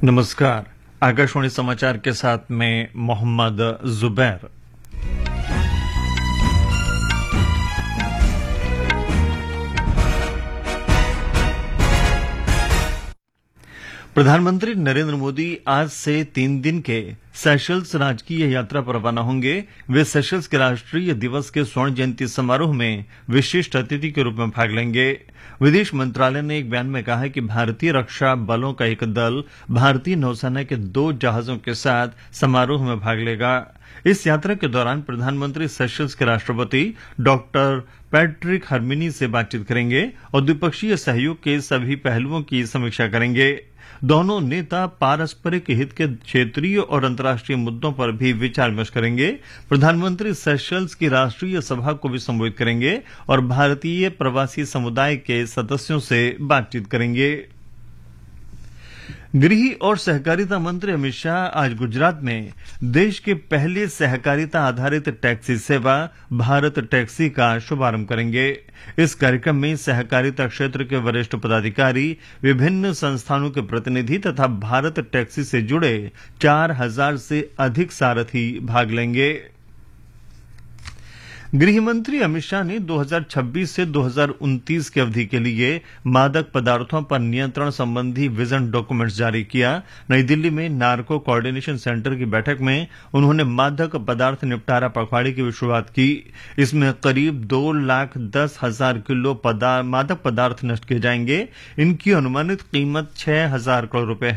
नमस्कार। आकाशवाणी समाचार के साथ मैं मोहम्मद जुबैर। प्रधानमंत्री नरेंद्र मोदी आज से 3 दिन के सेशल्स राजकीय यात्रा पर रवाना होंगे। वे सेशल्स के राष्ट्रीय दिवस के स्वर्ण जयंती समारोह में विशिष्ट अतिथि के रूप में भाग लेंगे। विदेश मंत्रालय ने एक बयान में कहा है कि भारतीय रक्षा बलों का एक दल भारतीय नौसेना के 2 जहाजों के साथ समारोह में भाग लेगा। इस यात्रा के दौरान प्रधानमंत्री सेशल्स के राष्ट्रपति डॉक्टर पैट्रिक हर्मिनी से बातचीत करेंगे और द्विपक्षीय सहयोग के सभी पहलुओं की समीक्षा करेंगे। दोनों नेता पारस्परिक हित के क्षेत्रीय और अंतर्राष्ट्रीय मुद्दों पर भी विचार विमर्श करेंगे। प्रधानमंत्री सेशल्स की राष्ट्रीय सभा को भी संबोधित करेंगे और भारतीय प्रवासी समुदाय के सदस्यों से बातचीत करेंगे। गृह और सहकारिता मंत्री अमित शाह आज गुजरात में देश के पहले सहकारिता आधारित टैक्सी सेवा भारत टैक्सी का शुभारंभ करेंगे। इस कार्यक्रम में सहकारिता क्षेत्र के वरिष्ठ पदाधिकारी, विभिन्न संस्थानों के प्रतिनिधि तथा भारत टैक्सी से जुड़े 4000 से अधिक सारथी भाग लेंगे। गृह मंत्री अमित शाह ने 2026 से 2029 की अवधि के लिए मादक पदार्थों पर नियंत्रण संबंधी विजन डॉक्यूमेंट्स जारी किया। नई दिल्ली में नार्को कोऑर्डिनेशन सेंटर की बैठक में उन्होंने मादक पदार्थ निपटारा पखवाड़े की शुरुआत की। इसमें करीब 2,10,000 किलो मादक पदार्थ नष्ट किए जाएंगे। इनकी अनुमानित कीमत 6,000 करोड़ रुपए है।